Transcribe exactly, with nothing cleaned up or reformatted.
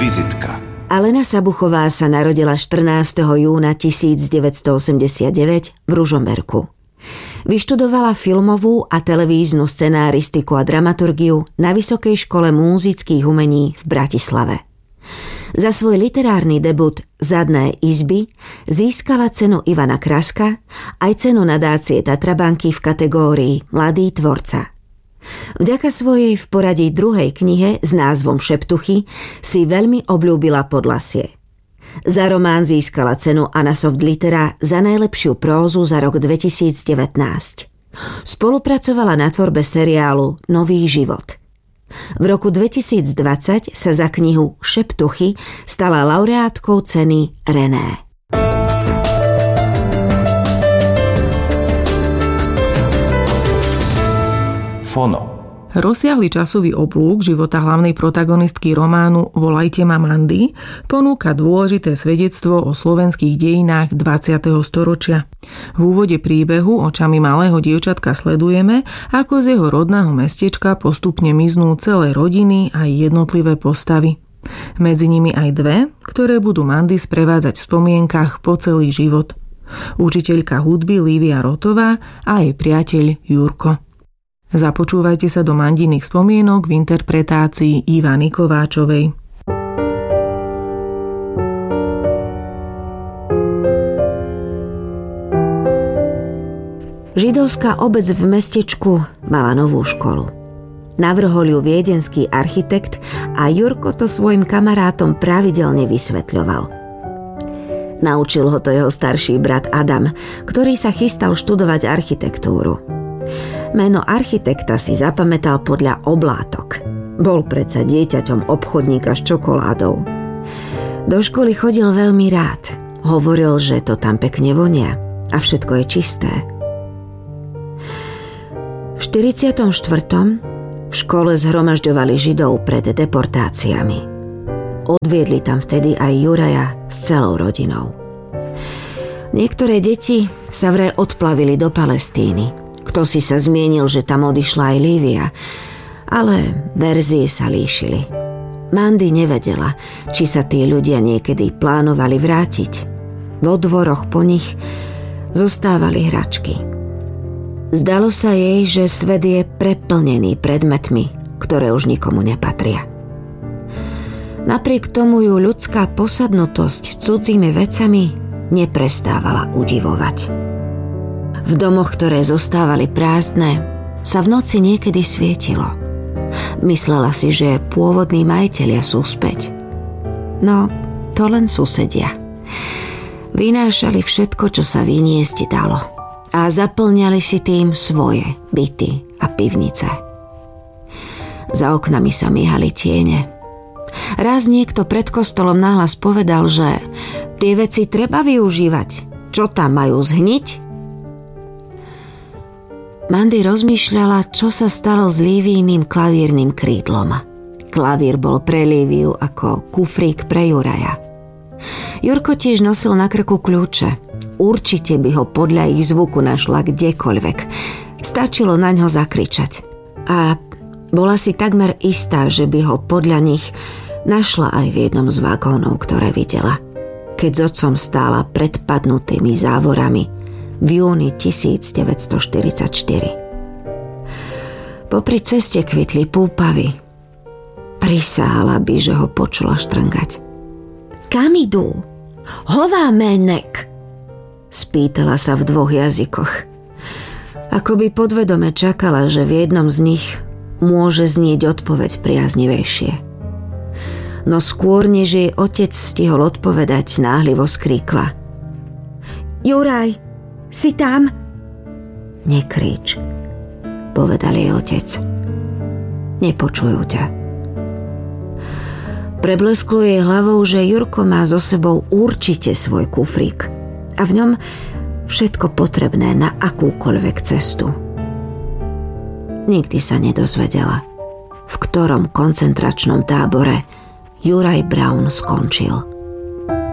Vizitka. Alena Sabuchová sa narodila štrnásteho júna tisícdeväťstoosemdesiatdeväť v Ružomberku. Vyštudovala filmovú a televíznu scenáristiku a dramaturgiu na Vysokej škole múzických umení v Bratislave. Za svoj literárny debut Zadné izby získala cenu Ivana Kraska aj cenu nadácie Tatrabanky v kategórii Mladý tvorca. Vďaka svojej v poradí druhej knihe s názvom Šeptuchy si veľmi obľúbila Podlasie. Za román získala cenu Anna Soft Litera za najlepšiu prózu za rok dvetisícdevätnásť. Spolupracovala na tvorbe seriálu Nový život. V roku dvetisícdvadsať sa za knihu Šeptuchy stala laureátkou ceny René. Fono. Rozsiahly časový oblúk života hlavnej protagonistky románu Volajte ma Mandy ponúka dôležité svedectvo o slovenských dejinách dvadsiateho storočia. V úvode príbehu očami malého dievčatka sledujeme, ako z jeho rodného mestečka postupne miznú celé rodiny a jednotlivé postavy. Medzi nimi aj dve, ktoré budú Mandy sprevádzať v spomienkach po celý život. Učiteľka hudby Lívia Rotová a jej priateľ Jurko. Započúvajte sa do Mandiných spomienok v interpretácii Ivany Kováčovej. Židovská obec v mestečku mala novú školu. Navrhol ju viedenský architekt a Jurko to svojim kamarátom pravidelne vysvetľoval. Naučil ho to jeho starší brat Adam, ktorý sa chystal študovať architektúru. Meno architekta si zapamätal podľa oblátok. Bol predsa dieťaťom obchodníka s čokoládou. Do školy chodil veľmi rád. Hovoril, že to tam pekne vonia a všetko je čisté. V štyridsiatom štvrtom v škole zhromažďovali Židov pred deportáciami. Odviedli tam vtedy aj Juraja s celou rodinou. Niektoré deti sa vraj odplavili do Palestíny. Kto si sa zmienil, že tam odišla aj Lívia, ale verzie sa líšili. Mandy nevedela, či sa tí ľudia niekedy plánovali vrátiť. Vo dvoroch po nich zostávali hračky. Zdalo sa jej, že svet je preplnený predmetmi, ktoré už nikomu nepatria. Napriek tomu ju ľudská posadnutosť cudzými vecami neprestávala udivovať. V domoch, ktoré zostávali prázdne, sa v noci niekedy svietilo. Myslela si, že pôvodní majitelia sú späť. No, to len susedia. Vynášali všetko, čo sa vyniesť dalo a zaplňali si tým svoje byty a pivnice. Za oknami sa míhali tiene. Raz niekto pred kostolom nahlas povedal, že tie veci treba využívať. Čo tam majú zhniť? Mandy rozmýšľala, čo sa stalo s Lívijným klavírnym krídlom. Klavír bol pre Líviu ako kufrík pre Juraja. Jurko tiež nosil na krku kľúče. Určite by ho podľa ich zvuku našla kdekoľvek. Stačilo na ňo zakričať. A bola si takmer istá, že by ho podľa nich našla aj v jednom z vagónov, ktoré videla, keď s otcom stála pred padnutými závorami v júni tisícdeväťstoštyridsaťštyri. Popri ceste kvitli púpavy. Prisáhala by, že ho počula štrngať. Kam idú? Hová menek? Spýtala sa v dvoch jazykoch. Ako by podvedome čakala, že v jednom z nich môže znieť odpoveď priaznivejšie. No skôr, než jej otec stihol odpovedať, náhlivo skríkla. Juraj, si tam? Nekrič, povedal jej otec. Nepočujú ťa. Preblesklo jej hlavou, že Jurko má so sebou určite svoj kufrík a v ňom všetko potrebné na akúkoľvek cestu. Nikdy sa nedozvedela, v ktorom koncentračnom tábore Juraj Braun skončil.